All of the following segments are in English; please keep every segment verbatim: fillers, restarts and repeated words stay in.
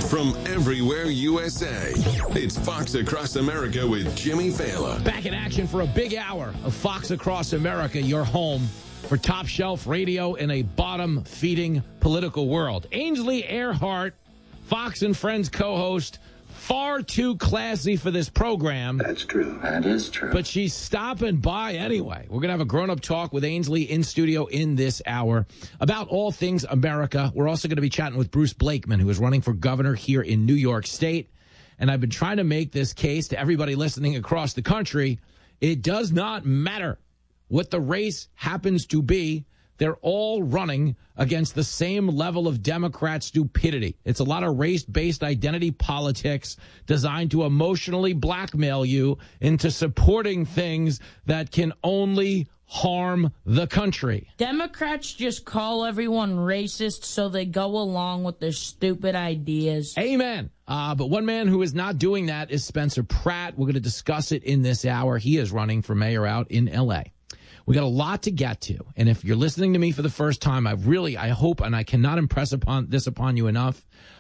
from everywhere U S A. It's Fox Across America with Jimmy Fallon. Back in action for a big hour of Fox Across America, your home for top shelf radio in a bottom-feeding political world. Ainsley Earhardt, Fox and Friends co-host, far too classy for this program. That's true. That is true. But she's stopping by anyway. We're going to have a grown-up talk with Ainsley in studio in this hour about all things America. We're also going to be chatting with Bruce Blakeman, who is running for governor here in New York State. And I've been trying to make this case to everybody listening across the country. It does not matter what the race happens to be. They're all running against the same level of Democrat stupidity. It's a lot of race-based identity politics designed to emotionally blackmail you into supporting things that can only harm the country. Democrats just call everyone racist so they go along with their stupid ideas. Amen. Uh, but one man who is not doing that is Spencer Pratt. We're going to discuss it in this hour. He is running for mayor out in L A We got a lot to get to. And if you're listening to me for the first time, I really, I hope, and I cannot impress upon this upon you enough,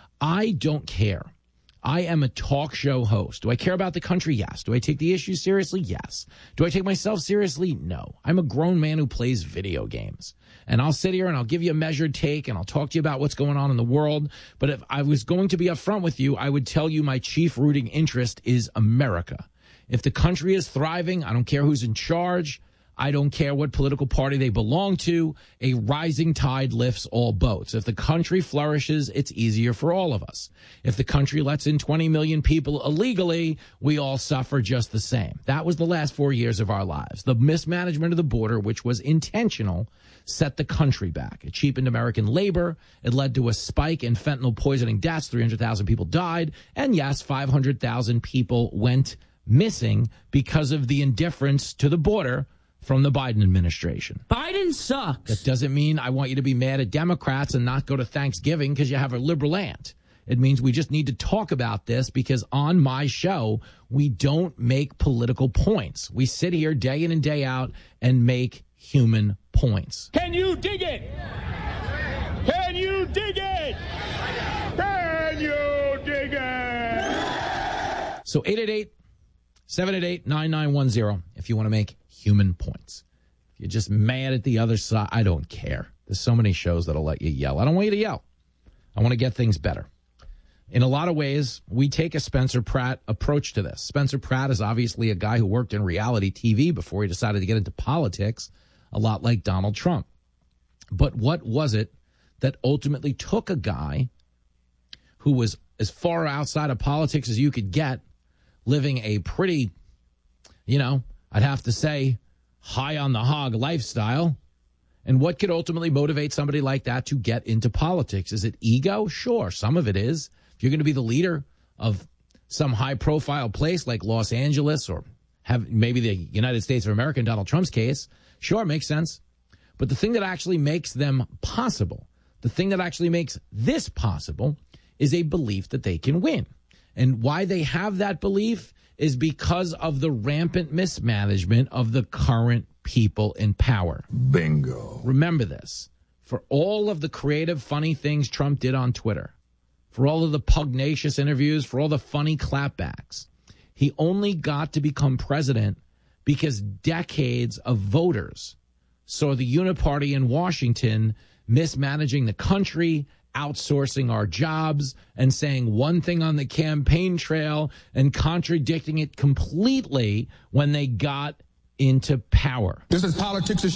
I don't care. I am a talk show host. Do I care about the country? Yes. Do I take the issues seriously? Yes. Do I take myself seriously? No. I'm a grown man who plays video games. And I'll sit here and I'll give you a measured take and I'll talk to you about what's going on in the world. But if I was going to be upfront with you, I would tell you my chief rooting interest is America. If the country is thriving, I don't care who's in charge. I don't care what political party they belong to. A rising tide lifts all boats. If the country flourishes, it's easier for all of us. If the country lets in twenty million people illegally, we all suffer just the same. That was the last four years of our lives. The mismanagement of the border, which was intentional, set the country back. It cheapened American labor. It led to a spike in fentanyl poisoning deaths. three hundred thousand people died. And yes, five hundred thousand people went missing because of the indifference to the border from the Biden administration. Biden sucks. That doesn't mean I want you to be mad at Democrats and not go to Thanksgiving because you have a liberal aunt. It means we just need to talk about this because on my show, we don't make political points. We sit here day in and day out and make human points. Can you dig it? Can you dig it? Can you dig it? So eight eight eight, seven eight eight, nine nine one zero if you want to make human points. If you're just mad at the other side, I don't care. There's so many shows that'll let you yell. I don't want you to yell. I want to get things better. In a lot of ways, we take a Spencer Pratt approach to this. Spencer Pratt is obviously a guy who worked in reality T V before he decided to get into politics, a lot like Donald Trump. But what was it that ultimately took a guy who was as far outside of politics as you could get, living a pretty, you know, I'd have to say, high on the hog lifestyle. And what could ultimately motivate somebody like that to get into politics? Is it ego? Sure, some of it is. If you're going to be the leader of some high-profile place like Los Angeles or have maybe the United States of America in Donald Trump's case, sure, makes sense. But the thing that actually makes them possible, the thing that actually makes this possible, is a belief that they can win. And why they have that belief is because of the rampant mismanagement of the current people in power. Bingo. Remember this. For all of the creative, funny things Trump did on Twitter, for all of the pugnacious interviews, for all the funny clapbacks, he only got to become president because decades of voters saw the uniparty in Washington mismanaging the country, outsourcing our jobs, and saying one thing on the campaign trail and contradicting it completely when they got into power. This is politics as